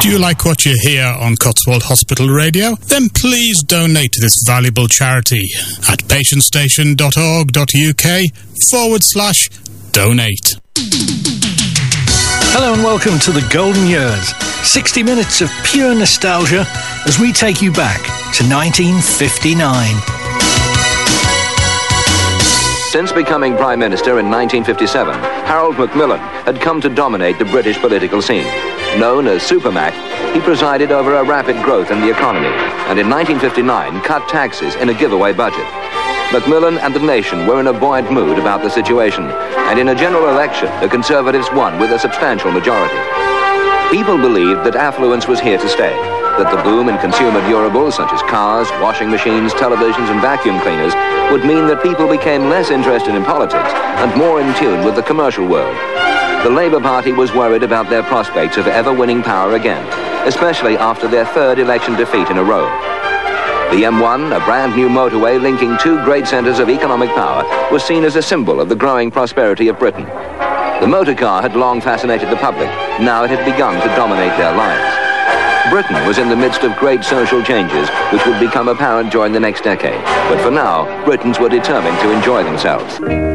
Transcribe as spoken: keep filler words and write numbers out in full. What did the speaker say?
Do you like what you hear on Cotswold Hospital Radio? Then please donate to this valuable charity at patientstation.org.uk forward slash donate. Hello and welcome to the Golden Years. sixty minutes of pure nostalgia as we take you back to nineteen fifty-nine. Since becoming Prime Minister in nineteen fifty-seven, Harold Macmillan had come to dominate the British political scene. Known as Supermac, he presided over a rapid growth in the economy, and in nineteen fifty-nine cut taxes in a giveaway budget. Macmillan and the nation were in a buoyant mood about the situation, and in a general election, the Conservatives won with a substantial majority. People believed that affluence was here to stay, that the boom in consumer durables such as cars, washing machines, televisions and vacuum cleaners would mean that people became less interested in politics and more in tune with the commercial world. The Labour Party was worried about their prospects of ever winning power again, especially after their third election defeat in a row. The M one, a brand new motorway linking two great centres of economic power, was seen as a symbol of the growing prosperity of Britain. The motor car had long fascinated the public. Now it had begun to dominate their lives. Britain was in the midst of great social changes, which would become apparent during the next decade. But for now, Britons were determined to enjoy themselves.